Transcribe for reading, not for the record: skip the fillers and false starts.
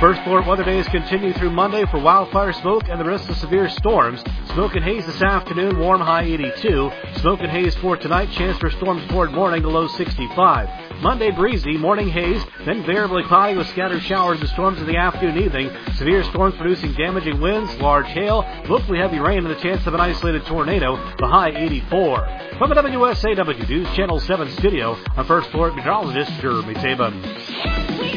First Alert weather days continue through Monday for wildfire smoke and the risk of severe storms. Smoke and haze this afternoon, warm high 82. Smoke and haze for tonight, chance for storms toward morning, a low 65. Monday breezy, morning haze, then variably cloudy with scattered showers and storms in the afternoon and evening. Severe storms producing damaging winds, large hail, locally heavy rain, and the chance of an isolated tornado, the high 84. From the WSAW News Channel 7 studio, I'm First Alert meteorologist Jeremy Tabin.